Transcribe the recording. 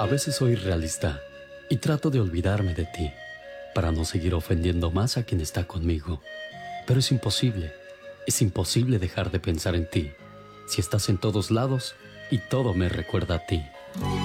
A veces soy realista y trato de olvidarme de ti para no seguir ofendiendo más a quien está conmigo. Pero es imposible dejar de pensar en ti si estás en todos lados y todo me recuerda a ti.